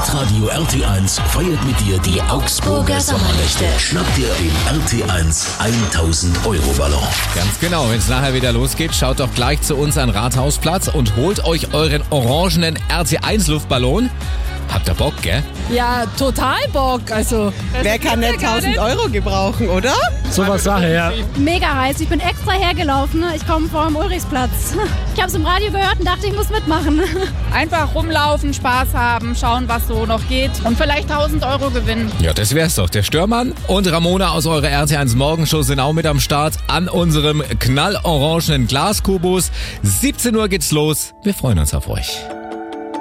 Hitradio RT1 feiert mit dir die Augsburger Sommernächte. Schnapp dir den RT1 1000-Euro-Ballon. Ganz genau, wenn es nachher wieder losgeht, schaut doch gleich zu uns an Rathausplatz und holt euch euren orangenen RT1-Luftballon. Habt ihr Bock, gell? Ja, total Bock. Also, wer kann nicht 1000 Euro gebrauchen, oder? Sowas Sache, ja. Mega heiß. Ich bin extra hergelaufen. Ich komme vor dem Ulrichsplatz. Ich habe es im Radio gehört und dachte, ich muss mitmachen. einfach rumlaufen, Spaß haben, schauen, was so noch geht und vielleicht 1000 Euro gewinnen. Ja, das wär's doch. Der Störmann und Ramona aus eurer RT1 Morgenshow sind auch mit am Start an unserem knallorangenen Glaskubus. 17 Uhr geht's los. Wir freuen uns auf euch.